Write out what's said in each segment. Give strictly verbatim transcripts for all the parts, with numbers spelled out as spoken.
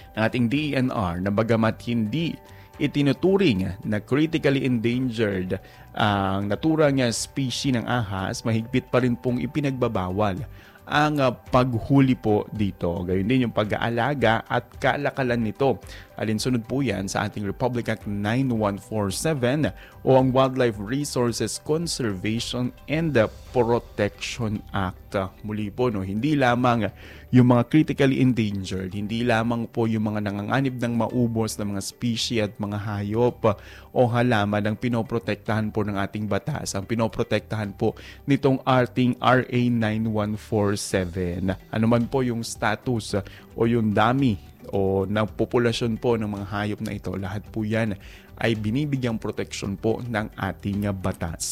ng ating D E N R na bagamat hindi itinuturing na critically endangered ang naturang species ng ahas, mahigpit pa rin pong ipinagbabawal ang uh, paghuli po dito. Gayon din yung pag-aalaga at kalakalan nito. Alinsunod po yan sa ating Republic Act nine one four seven o ang Wildlife Resources Conservation and Protection Act. Muli po, no, hindi lamang yung mga critically endangered, hindi lamang po yung mga nanganganib ng maubos na mga species at mga hayop o halaman ang pinoprotektahan po ng ating batas. Ang pinoprotektahan po nitong ating R A nine one four seven. Ano man po yung status o yung dami o ng populasyon po ng mga hayop na ito, lahat po yan ay binibigyang proteksyon po ng ating batas.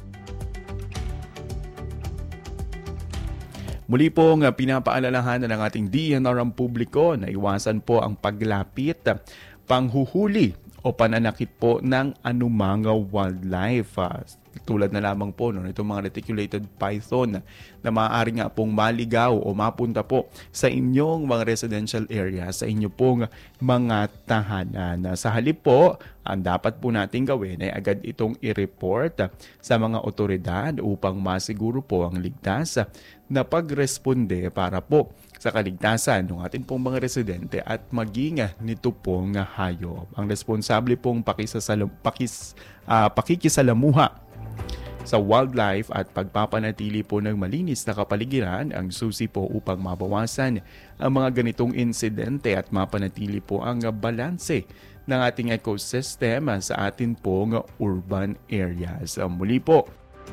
Muli pong pinapaalalahanan ng ating D E N R ang publiko na iwasan po ang paglapit, panghuhuli o pananakit po ng anumang wildlife. Tulad na lamang po no, itong mga reticulated python na maaari nga pong maligaw o mapunta po sa inyong mga residential area, sa inyo pong mga tahanan. Sa halip po, ang dapat po natin gawin ay agad itong i-report sa mga otoridad upang masiguro po ang ligtas na pagresponde para po sa kaligtasan ng ating pong mga residente at maging nito pong hayop. Ang responsable pong pakisasalam, pakis, uh, pakikisalamuha sa wildlife at pagpapanatili po ng malinis na kapaligiran ang susi po upang mabawasan ang mga ganitong insidente at mapanatili po ang balanse ng ating ecosystem sa atin pong urban areas. Muli po,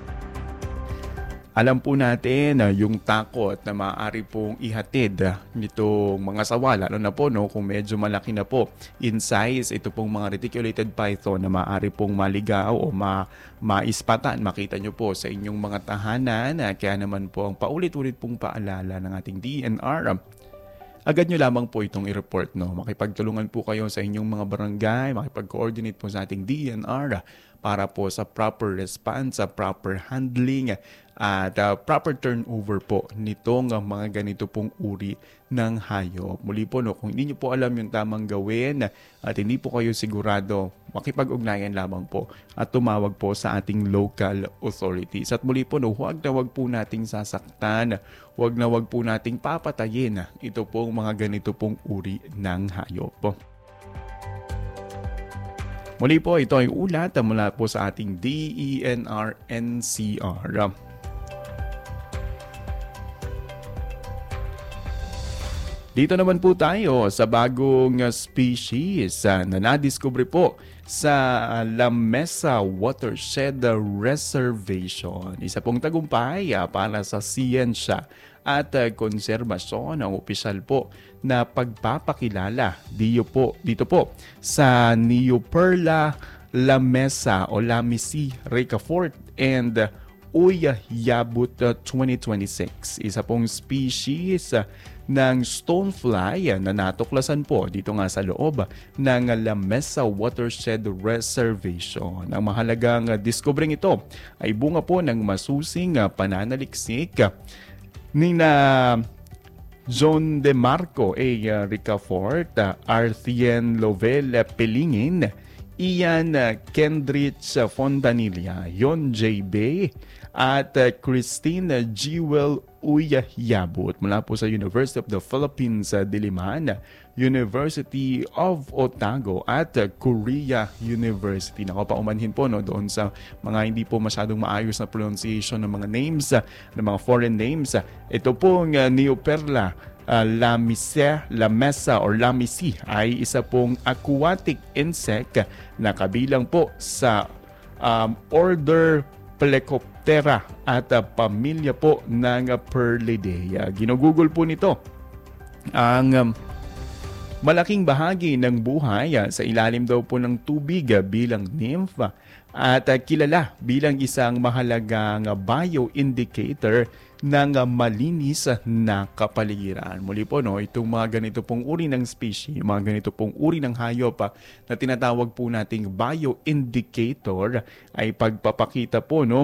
alam po natin uh, yung takot na maaari pong ihatid uh, nitong mga sawa, lalo na po no, kung medyo malaki na po in size, ito pong mga reticulated python na maaari pong maligaw o ma maispatan, makita nyo po sa inyong mga tahanan. Uh, kaya naman po ang paulit-ulit pong paalala ng ating D E N R, uh, agad nyo lamang po itong i-report. No? Makipagtulungan po kayo sa inyong mga barangay, makipag-coordinate po sa ating D E N R uh, para po sa proper response, sa proper handling, at uh, proper turnover po nitong uh, mga ganito pong uri ng hayop. Muli po, no, kung hindi nyo po alam yung tamang gawin at hindi po kayo sigurado, makipag-ugnayan lamang po at tumawag po sa ating local authorities. At muli po, no, huwag na huwag po nating sasaktan, huwag na huwag po nating papatayin ito pong mga ganito pong uri ng hayop. Muli po, ito ay ulat mula po sa ating D E N R N C R. Dito naman po tayo sa bagong species na nadiskubre po sa La Mesa Watershed Reservation. Isa pong tagumpay para sa siyensya at konserbasyon ng opisyal po na pagpapakilala dito po, dito po sa Neoperla La Mesa o Lamisi Ricafort and Uyayabut twenty twenty-six. Isa pong species ng stonefly na natuklasan po dito nga sa loob ng La Mesa Watershed Reservation. Ang mahalagang diskubreng ito ay bunga po ng masusing pananaliksik ni na John De Marco A. Ricafort, Arthien Lovell Pelingin, Ian Kendrich Fontanilla, Yon J. Bay, at Christine Jewel Uyayabut mula po sa University of the Philippines, Diliman, University of Otago at Korea University. Nako, paumanhin po no, doon sa mga hindi po masyadong maayos na pronunciation ng mga names, ng mga foreign names. Ito pong uh, Neoperla uh, Lamisa, Lamesa or Lamisi ay isa pong aquatic insect na kabilang po sa um, order Plecoptera at uh, pamilya po ng uh, Perlidae. Uh, ginugugol po nito ang um, malaking bahagi ng buhay uh, sa ilalim daw po ng tubig uh, bilang nymph at uh, kilala bilang isang mahalagang uh, bioindicator ng uh, malinis na kapaligiran. Muli po, no, itong mga ganito pong uri ng species, mga ganito pong uri ng hayop uh, na tinatawag po nating bioindicator ay pagpapakita po no,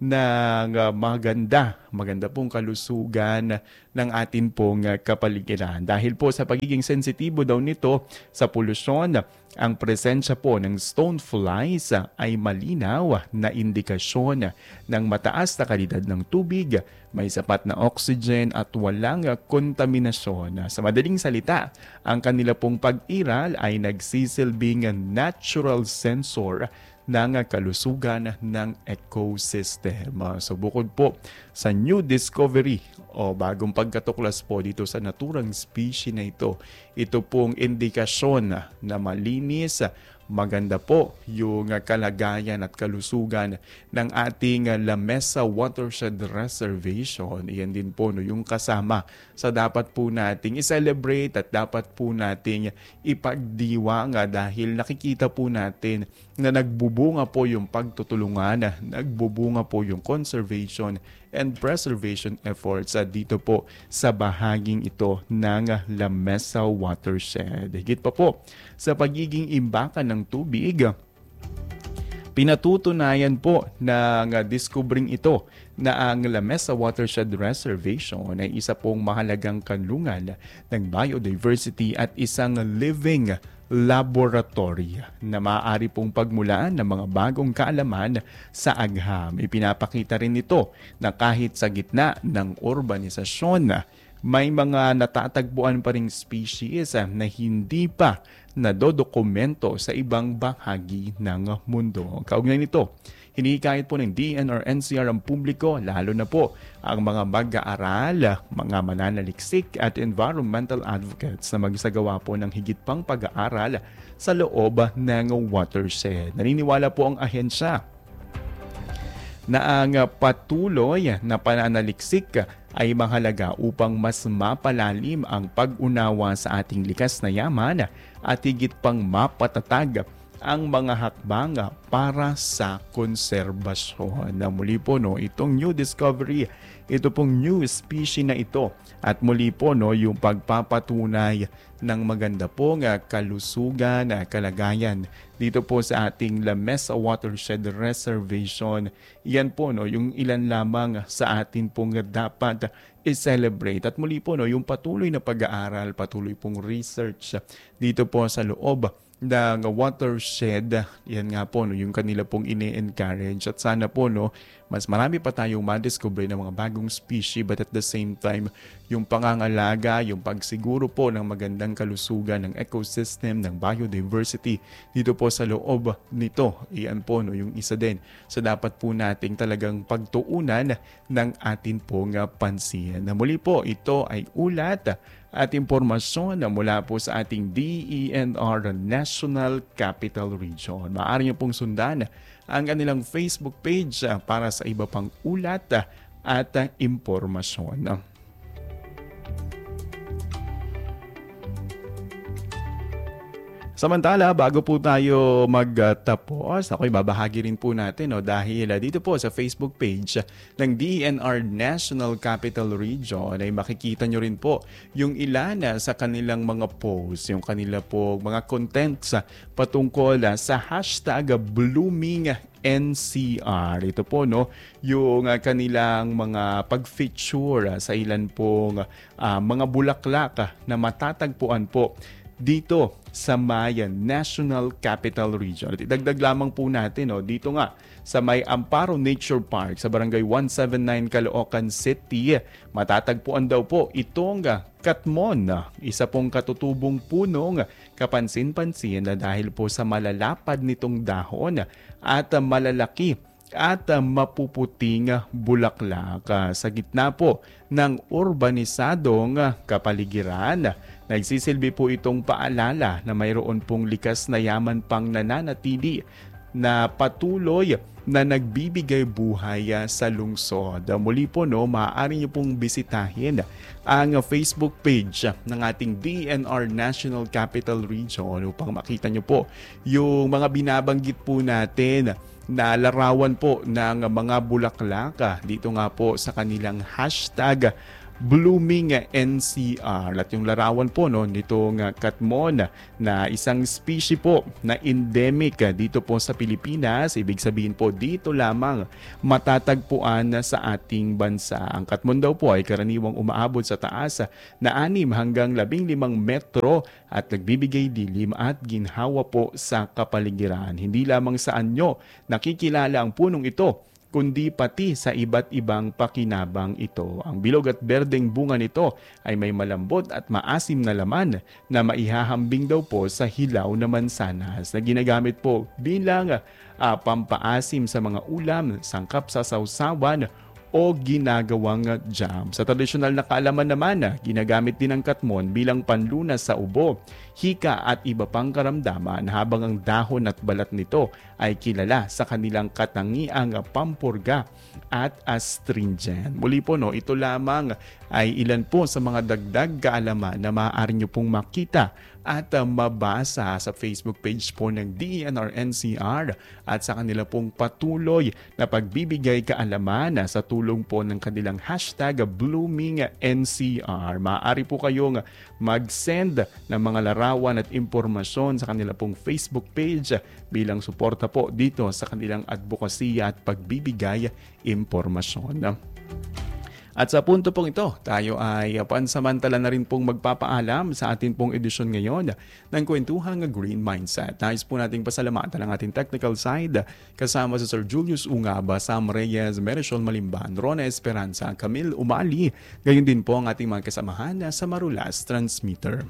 ng uh, maganda, maganda pong kalusugan ng atin pong uh, kapaligiran. Dahil po sa pagiging sensitibo daw nito sa polusyon, ang presensya po ng stoneflies uh, ay malinaw na indikasyon ng mataas na kalidad ng tubig, may sapat na oxygen at walang uh, kontaminasyon. Sa madaling salita, ang kanila pong pag-iral ay nagsisilbing natural sensor ng kalusugan ng ecosystem. So bukod po sa new discovery o bagong pagkatuklas po dito sa naturang species na ito, ito pong indikasyon na malinis, maganda po yung kalagayan at kalusugan ng ating La Mesa Watershed Reservation. Iyan din po no, yung kasama sa dapat po nating i-celebrate at dapat po nating ipagdiwang dahil nakikita po natin na nagbubunga po yung pagtutulungan, nagbubunga po yung conservation and preservation efforts uh, dito po sa bahaging ito ng La Mesa Watershed. Higit pa po sa pagiging imbakan ng tubig, pinatutunayan po ng uh, discovering ito na ang La Mesa Watershed Reservation ay isa pong mahalagang kanlungan ng biodiversity at isang living laboratory na maaari pong pagmulaan ng mga bagong kaalaman sa agham. Ipinapakita rin ito na kahit sa gitna ng urbanisasyon, may mga natatagpuan pa ring species na hindi pa nadodokumento sa ibang bahagi ng mundo. Kaugnay nito, hinikayat po ng D N R N C R ang publiko, lalo na po ang mga mag-aaral, mga mananaliksik at environmental advocates na magsagawa po ng higit pang pag-aaral sa loob ng watershed. Naniniwala po ang ahensya na ang patuloy na pananaliksik ay mahalaga upang mas mapalalim ang pag-unawa sa ating likas na yaman at higit pang mapatatag ang mga hakbang para sa konserbasyon. Na muli po no, itong new discovery, ito pong new species na ito at muli po no, yung pagpapatunay ng maganda pong kalusugan, kalagayan dito po sa ating La Mesa Watershed Reservation. Yan po no, yung ilan lamang sa atin pong dapat i-celebrate. At muli po no, yung patuloy na pag-aaral, patuloy pong research dito po sa loob ng watershed, yan nga po no, yung kanila pong ini-encourage at sana po no, mas marami pa tayong madiscover ng mga bagong species, but at the same time yung pangangalaga, yung pagsiguro po ng magandang kalusugan ng ecosystem, ng biodiversity dito po sa loob nito, yan po no, yung isa din sa so dapat po nating talagang pagtuunan ng atin pong pansin. Na muli po, ito ay ulat at impormasyon na mula po sa ating D E N R National Capital Region. Maaari niyo pong sundan ang kanilang Facebook page para sa iba pang ulat at impormasyon. Samantala, bago po tayo magtapos, ako'y babahagi rin po natin no, dahil dito po sa Facebook page ng D E N R National Capital Region ay makikita nyo rin po yung ilan sa kanilang mga posts, yung kanila po mga contents patungkol sa hashtag Blooming N C R. Ito po no, yung kanilang mga pag-feature sa ilan pong uh, mga bulaklak na matatagpuan po dito sa Mayan National Capital Region. At idagdag lamang po natin, no, dito nga sa may Amparo Nature Park sa Barangay one seventy-nine Caloocan City, matatagpuan daw po itong katmon, isa pong katutubong punong kapansin-pansin na dahil po sa malalapad nitong dahon at malalaki at mapuputing bulaklak. Sa gitna po ng urbanisadong kapaligiran, nagsisilbi po itong paalala na mayroon pong likas na yaman pang nananatili na patuloy na nagbibigay buhay sa lungsod. Muli po no, maaari niyo pong bisitahin ang Facebook page ng ating D N R National Capital Region upang makita niyo po yung mga binabanggit po natin na larawan po ng mga bulaklak dito nga po sa kanilang hashtag blooming N C R. At yung larawan po no, nitong katmon na isang species po na endemic dito po sa Pilipinas. Ibig sabihin po dito lamang matatagpuan sa ating bansa. Ang katmon daw po ay karaniwang umaabot sa taas na anim hanggang labing limang metro at nagbibigay dilim at ginhawa po sa kapaligiran. Hindi lamang sa anyo nakikilala ang punong ito, kundi pati sa iba't ibang pakinabang ito. Ang bilog at berdeng bunga nito ay may malambot at maasim na laman na maihahambing daw po sa hilaw na mansanas na ginagamit po bilang uh, pampaasim sa mga ulam, sangkap sa sausawan o ginagawang jam. Sa tradisyonal na kaalaman naman, ginagamit din ang katmon bilang panlunas sa ubo, hika at iba pang karamdaman habang ang dahon at balat nito ay kilala sa kanilang katangiang pampurga at astringent. Muli po no, ito lamang ay ilan po sa mga dagdag kaalaman na maaari nyo pong makita at uh, mabasa sa Facebook page po ng D E N R N C R at sa kanila pong patuloy na pagbibigay kaalaman sa tulong po ng kanilang hashtag Blooming N C R. Maaari po kayong mag-send ng mga larawan at impormasyon sa kanila pong Facebook page bilang suporta po dito sa kanilang advokasya at pagbibigay impormasyon. At sa punto pong ito, tayo ay pansamantala na rin pong magpapaalam sa ating pong edisyon ngayon ng Kwentuhang Green Mindset. Nais po nating pasalamatan ang ating technical side kasama si Sir Julius Ungaba, Sam Reyes, Merisol Malimban, Rona Esperanza, Camille Umali, gayon din po ang ating mga kasamahan sa Marulas Transmitter.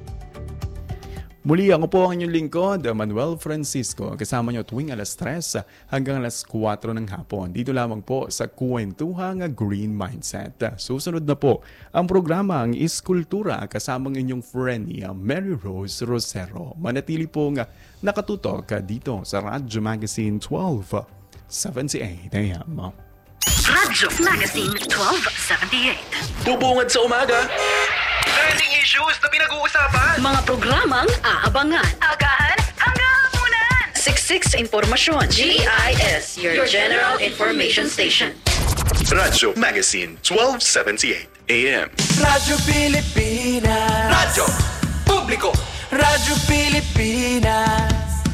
Muli ako po ang inyong lingkod, Manuel Francisco, kasama nyo tuwing alas tres hanggang alas kwatro ng hapon. Dito lamang po sa Kwentuhang Green Mindset. Susunod na po ang programa ang Iskultura kasamang inyong friend Mary Rose Rosero. Manatili pong nakatutok dito sa Radyo Magazine twelve seventy-eight A M. Radyo Magazine twelve seventy-eight. Bubungad sa umaga. Trending issues na pinag-uusapan. Mga programang aabangan. Agahan hanggang hapunan. Siksik sa impormasyon. G I S, your, your general information station. Radyo Magazine twelve seventy-eight A M. Radyo Pilipinas. Radyo Publiko. Radyo Pilipinas.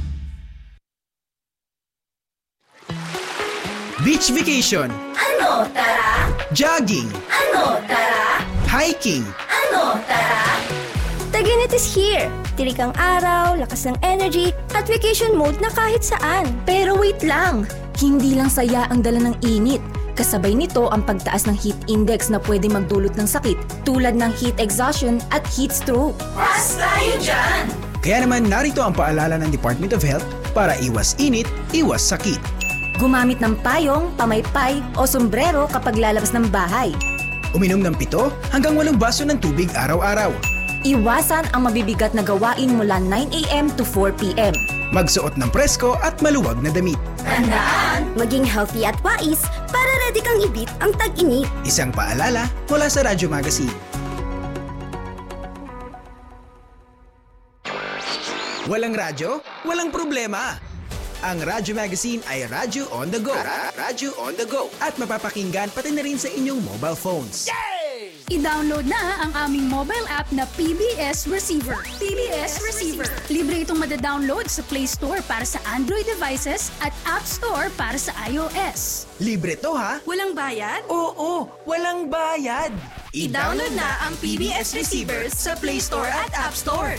Beach vacation. Ano, tara? Jogging. Ano, tara? Hiking. Ano, tara? Taginit is here. Tirik ang araw, lakas ng energy, at vacation mode na kahit saan. Pero wait lang, hindi lang saya ang dala ng init. Kasabay nito ang pagtaas ng heat index na pwede magdulot ng sakit tulad ng heat exhaustion at heat stroke. Pas tayo dyan! Kaya naman narito ang paalala ng Department of Health para iwas init, iwas sakit. Gumamit ng payong, pamaypay o sombrero kapag lalabas ng bahay. Uminom ng pito hanggang walong baso ng tubig araw-araw. Iwasan ang mabibigat na gawain mula nine A M to four P M Magsuot ng presko at maluwag na damit. Tandaan! Maging healthy at wais para ready kang ibit ang tag-init. Isang paalala mula sa Radyo Magazine. Walang radyo? Walang problema! Ang Radyo Magazine ay Radyo on the go. Ra- Radyo on the go. At mapapakinggan pati na rin sa inyong mobile phones. I-download na ang aming mobile app na P B S Receiver. P B S Receiver. Libre itong madadownload sa Play Store para sa Android devices at App Store para sa iOS. Libre to ha? Walang bayad? Oo, walang bayad. I-download na ang P B S Receiver sa Play Store at App Store.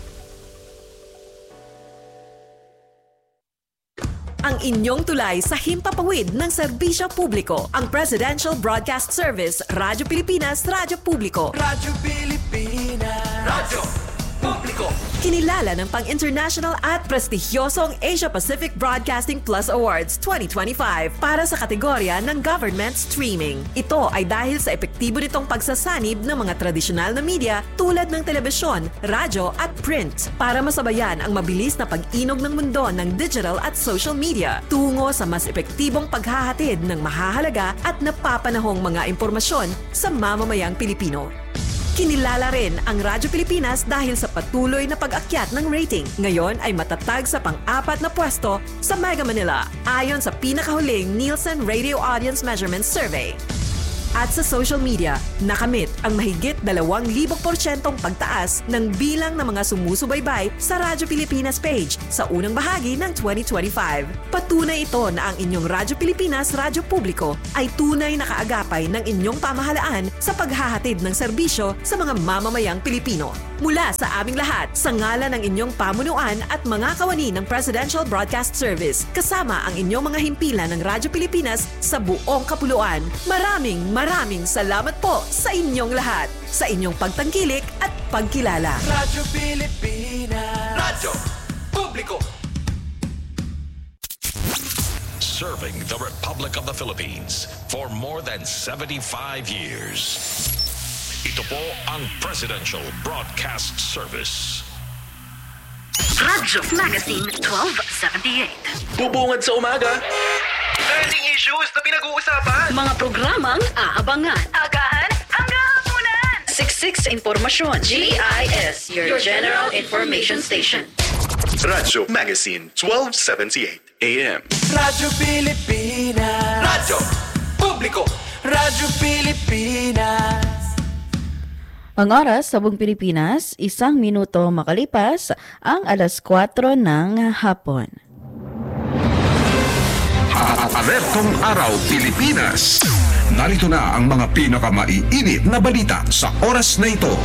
Ang inyong tulay sa himpapawid ng serbisyo publiko. Ang Presidential Broadcast Service, Radyo Pilipinas, Radyo Publiko. Radyo Pilipinas. Radyo Publiko. Kinilala ng pang-international at prestigyosong Asia-Pacific Broadcasting Plus Awards twenty twenty-five para sa kategorya ng Government Streaming. Ito ay dahil sa epektibo nitong pagsasanib ng mga tradisyonal na media tulad ng telebisyon, radyo at print para masabayan ang mabilis na pag-inog ng mundo ng digital at social media tungo sa mas epektibong paghahatid ng mahahalaga at napapanahong mga impormasyon sa mamamayang Pilipino. Kinilala rin ang Radyo Pilipinas dahil sa patuloy na pag-akyat ng rating. Ngayon ay matatag sa pang-apat na pwesto sa Mega Manila ayon sa pinakahuling Nielsen Radio Audience Measurement Survey. at sa social media, nakamit ang mahigit dalawang libong porsyentong pagtaas ng bilang ng mga sumusubaybay sa Radyo Pilipinas page sa unang bahagi ng twenty twenty-five. Patunay ito na ang inyong Radyo Pilipinas Radyo Publiko ay tunay na kaagapay ng inyong pamahalaan sa paghahatid ng serbisyo sa mga mamamayang Pilipino. Mula sa aming lahat, sa ngalan ng inyong pamunuan at mga kawani ng Presidential Broadcast Service, kasama ang inyong mga himpilan ng Radyo Pilipinas sa buong kapuluan. Maraming maraming salamat po sa inyong lahat, sa inyong pagtangkilik at pagkilala. Radyo Pilipinas. Radyo Publiko. Serving the Republic of the Philippines for more than seventy-five years. Ito po ang Presidential Broadcast Service. Radyo Magazine twelve seventy-eight. Bubungad sa umaga. Trending issues na pinag-uusapan. Mga programang aabangan. Agahan hanggang hapunan. Siksik sa impormasyon. G I S, your general information station. Radyo Magazine twelve seventy-eight A M. Radyo Pilipinas. Radyo Publiko. Radyo Pilipinas. Ang oras sa buong Pilipinas, isang minuto makalipas ang alas kwatro ng hapon. Alertong Araw Pilipinas. Narito na ang mga pinakamaiinit na balita sa oras na ito.